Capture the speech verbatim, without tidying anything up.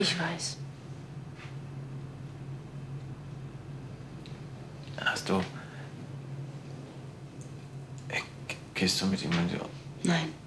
Ich weiß. Hast du... Gehst du mit ihm in die... Nein.